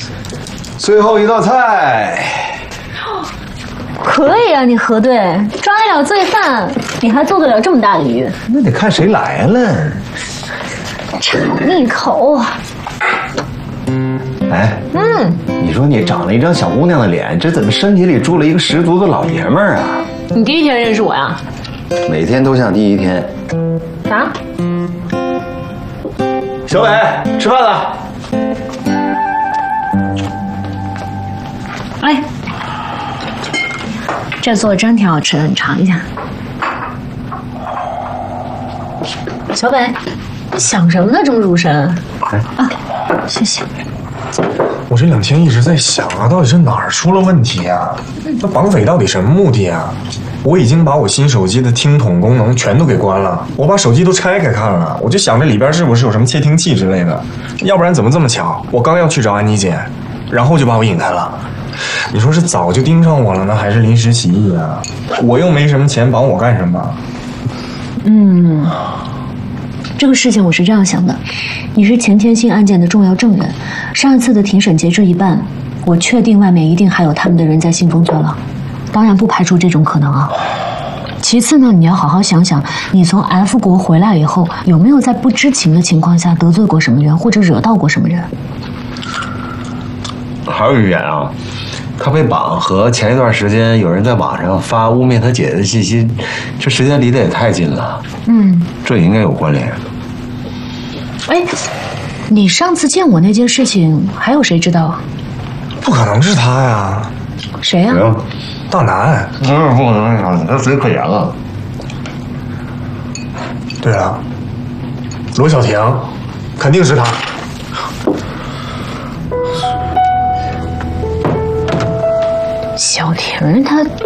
最后一道菜。 可以啊，你核对，抓得了罪犯，你还做得了这么大的鱼？ 那得看谁来了。 尝一口。 哎，你说你长了一张小姑娘的脸，这怎么身体里住了一个十足的老爷们儿啊？ 你第一天认识我呀？ 每天都像第一天。 啊？ 小伟，吃饭了。 哎，这做的真挺好吃的，你尝一下。小北，你想什么呢？这么入神？啊，谢谢。 我这2天一直在想啊，到底是哪儿出了问题啊？那绑匪到底什么目的啊？我已经把我新手机的听筒功能全都给关了，我把手机都拆开看了，我就想着里边是不是有什么窃听器之类的，要不然怎么这么巧？我刚要去找安妮姐，然后就把我引开了。你说是早就盯上我了呢，还是临时起意啊？我又没什么钱，绑我干什么？ 这个事情我是这样想的，你是钱天信案件的重要证人，上一次的庭审截至一半，我确定外面一定还有他们的人在信封圈了，当然不排除这种可能啊。其次呢，你要好好想想，你从 F 国回来以后，有没有在不知情的情况下得罪过什么人，或者惹到过什么人？ 还有一点啊，他被绑和前一段时间有人在网上发污蔑他姐姐的信息，这时间离得也太近了。这也应该有关联。 哎，你上次见我那件事情，还有谁知道啊？ 不可能是他呀！ 谁呀？ 大南。 不可能，他嘴可严了。 对了，罗小婷，肯定是他。 小婷她， 你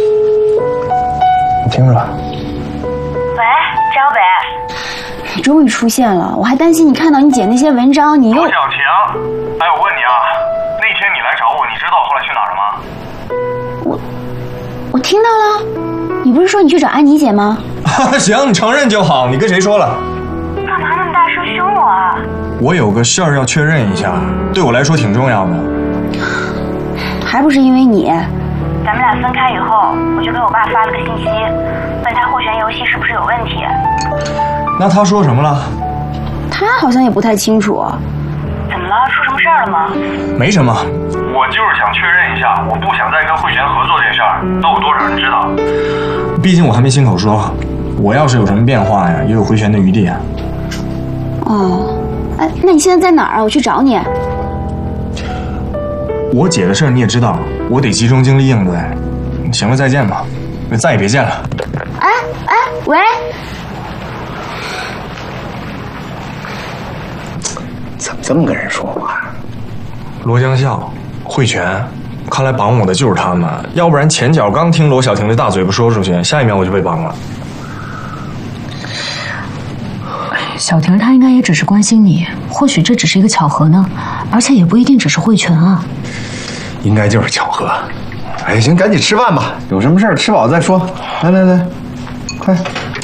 听着吧。 喂，张北，你终于出现了，我还担心你看到你姐那些文章，你又…… 罗小婷，哎，我问你啊，那天你来找我，你知道后来去哪儿了吗？ 我听到了，你不是说你去找安妮姐吗？ 行，你承认就好。你跟谁说了？ 干嘛那么大声凶我啊？ 我有个事儿要确认一下，对我来说挺重要的。 还不是因为你，咱们俩分开以后，我就给我爸发了个信息，问他斡旋游戏是不是有问题。 那他说什么了？ 他好像也不太清楚。怎么了？出什么事儿了吗？ 没什么。 我就是想确认一下，我不想再跟慧璇合作这事儿，都有多少人知道？ 毕竟我还没亲口说，我要是有什么变化呀，也有回旋的余地啊。 哦，哎，那你现在在哪儿啊？我去找你。 我姐的事儿你也知道，我得集中精力应对。行了，再见吧，再也别见了。 哎，喂。 怎么这么跟人说话？ 罗江笑、慧泉，看来绑我的就是他们，要不然前脚刚听罗小婷的大嘴巴说出去，下一秒我就被绑了。 小婷她应该也只是关心你，或许这只是一个巧合呢，而且也不一定只是慧泉啊。 应该就是巧合。哎，行，赶紧吃饭吧，有什么事儿吃饱再说。来，快。